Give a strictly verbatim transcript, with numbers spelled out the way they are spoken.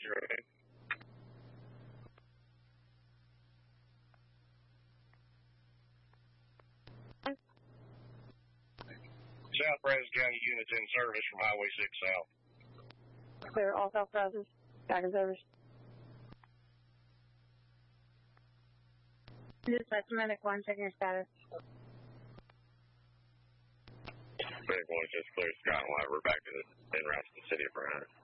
Road. South Brazos County units in service from Highway six South. Clear all South Brazos. Back in service. Dispatch medic one, checking your status. Medic one just cleared Scott and White. We're back to the en route to the city of Bryan.